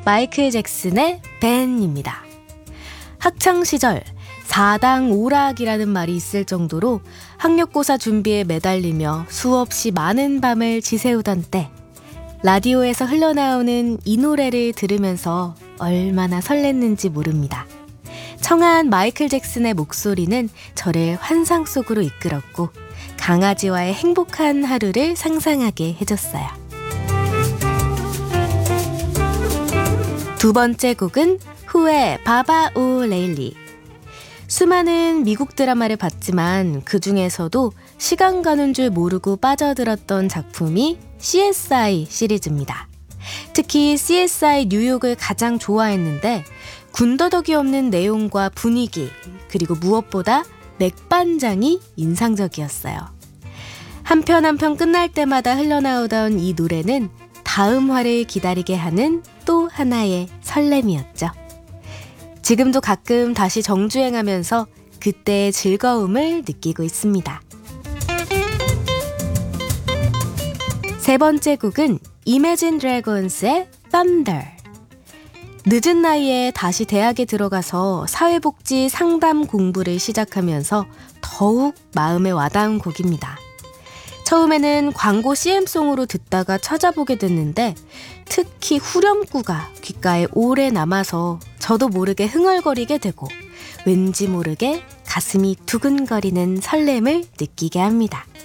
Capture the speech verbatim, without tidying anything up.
마이클 잭슨의 벤입니다. 학창시절 사당 오락이라는 말이 있을 정도로 학력고사 준비에 매달리며 수없이 많은 밤을 지새우던 때 라디오에서 흘러나오는 이 노래를 들으면서 얼마나 설렜는지 모릅니다. 청아한 마이클 잭슨의 목소리는 저를 환상 속으로 이끌었고 강아지와의 행복한 하루를 상상하게 해줬어요. 두 번째 곡은 후의 바바 오 레일리. 수많은 미국 드라마를 봤지만 그 중에서도 시간 가는 줄 모르고 빠져들었던 작품이 씨에스아이 시리즈입니다. 특히 씨에스아이 뉴욕을 가장 좋아했는데 군더더기 없는 내용과 분위기, 그리고 무엇보다 맥반장이 인상적이었어요. 한 편 한 편 끝날 때마다 흘러나오던 이 노래는 다음 화를 기다리게 하는 또 하나의 설렘이었죠. 지금도 가끔 다시 정주행하면서 그때의 즐거움을 느끼고 있습니다. 세 번째 곡은 Imagine Dragons의 Thunder. 늦은 나이에 다시 대학에 들어가서 사회복지 상담 공부를 시작하면서 더욱 마음에 와닿은 곡입니다. 처음에는 광고 씨엠송으로 듣다가 찾아보게 됐는데 특히 후렴구가 귓가에 오래 남아서 저도 모르게 흥얼거리게 되고 왠지 모르게 가슴이 두근거리는 설렘을 느끼게 합니다.